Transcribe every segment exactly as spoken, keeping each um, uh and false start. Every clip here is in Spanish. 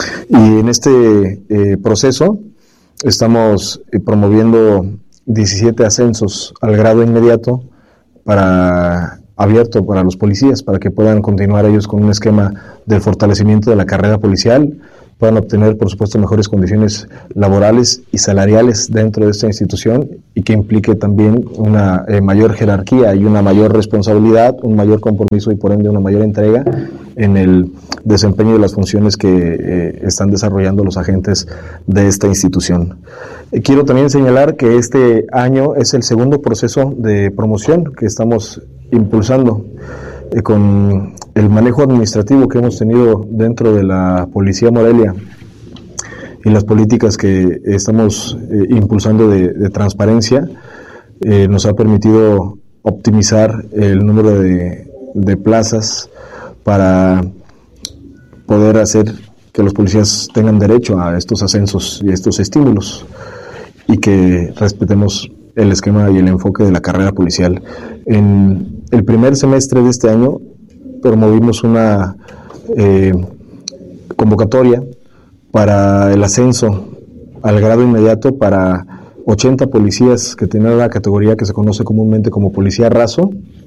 Y en este eh, proceso estamos eh, promoviendo diecisiete ascensos al grado inmediato para abierto para los policías, para que puedan continuar ellos con un esquema del fortalecimiento de la carrera policial, puedan obtener, por supuesto, mejores condiciones laborales y salariales dentro de esta institución, y que implique también una eh, mayor jerarquía y una mayor responsabilidad, un mayor compromiso y por ende una mayor entrega en el desempeño de las funciones que eh, están desarrollando los agentes de esta institución. Eh, quiero también señalar que este año es el segundo proceso de promoción que estamos impulsando eh, con el manejo administrativo que hemos tenido dentro de la Policía Morelia y las políticas que estamos eh, impulsando de, de transparencia. Eh, nos ha permitido optimizar el número de, de plazas para poder hacer que los policías tengan derecho a estos ascensos y estos estímulos, y que respetemos el esquema y el enfoque de la carrera policial. En el primer semestre de este año promovimos una eh, convocatoria para el ascenso al grado inmediato para ochenta policías que tenían la categoría que se conoce comúnmente como policía raso,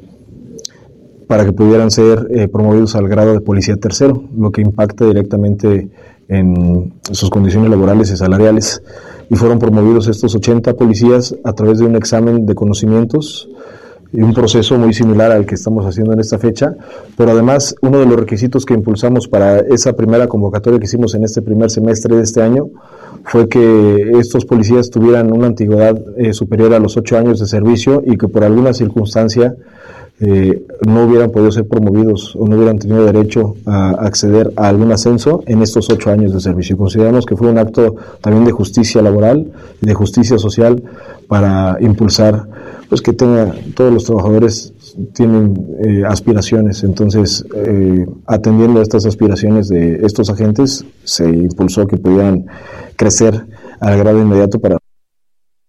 para que pudieran ser eh, promovidos al grado de policía tercero, lo que impacta directamente en sus condiciones laborales y salariales. Y fueron promovidos estos ochenta policías a través de un examen de conocimientos y un proceso muy similar al que estamos haciendo en esta fecha, pero además uno de los requisitos que impulsamos para esa primera convocatoria que hicimos en este primer semestre de este año fue que estos policías tuvieran una antigüedad eh, superior a los ocho años de servicio y que por alguna circunstancia Eh, no hubieran podido ser promovidos o no hubieran tenido derecho a acceder a algún ascenso en estos ocho años de servicio. Consideramos que fue un acto también de justicia laboral y de justicia social para impulsar, pues, que tenga, todos los trabajadores tienen eh, aspiraciones. Entonces, eh, atendiendo a estas aspiraciones de estos agentes, se impulsó que pudieran crecer al grado inmediato para